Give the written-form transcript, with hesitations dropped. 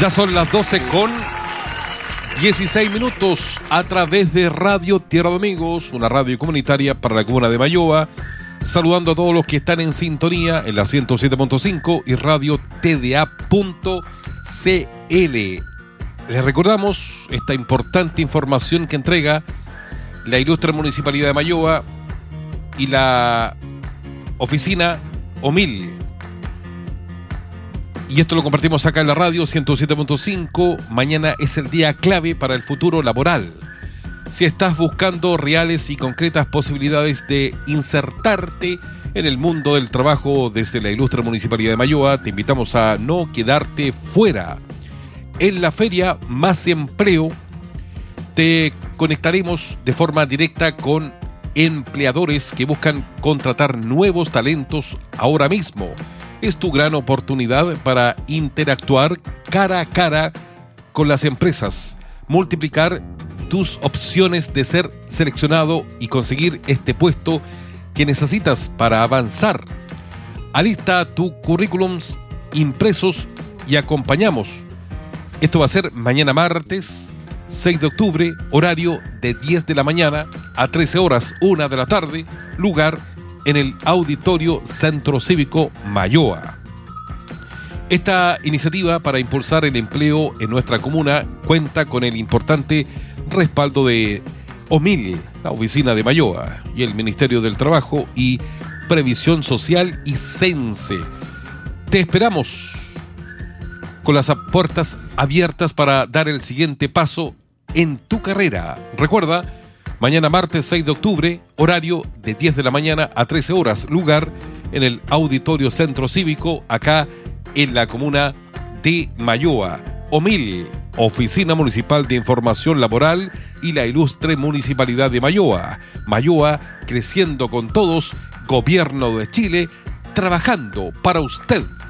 Ya son las 12 con 16 minutos a través de Radio Tierra de Amigos, una radio comunitaria para la comuna de Mayoa. Saludando a todos los que están en sintonía en la 107.5 y radio tda.cl. Les recordamos esta importante información que entrega la ilustre Municipalidad de Mayoa y la oficina OMIL. Y esto lo compartimos acá en la radio 107.5. Mañana es el día clave para el futuro laboral. Si estás buscando reales y concretas posibilidades de insertarte en el mundo del trabajo desde la ilustre Municipalidad de Mayoa, te invitamos a no quedarte fuera. En la feria Más Empleo te conectaremos de forma directa con empleadores que buscan contratar nuevos talentos ahora mismo. Es tu gran oportunidad para interactuar cara a cara con las empresas, multiplicar tus opciones de ser seleccionado y conseguir este puesto que necesitas para avanzar. Alista tu currículums impresos y acompañamos. Esto va a ser mañana martes 6 de octubre, horario de 10 de la mañana a 13 horas, 1 de la tarde, lugar en el Auditorio Centro Cívico Mayoa. Esta iniciativa para impulsar el empleo en nuestra comuna cuenta con el importante respaldo de OMIL, la oficina de Mayoa, y el Ministerio del Trabajo y Previsión Social y CENSE. Te esperamos con las puertas abiertas para dar el siguiente paso en tu carrera. Recuerda, mañana martes 6 de octubre, horario de 10 de la mañana a 13 horas, lugar en el Auditorio Centro Cívico, acá en la comuna de Mayoa. OMIL, Oficina Municipal de Información Laboral y la ilustre Municipalidad de Mayoa. Mayoa, creciendo con todos, Gobierno de Chile, trabajando para usted.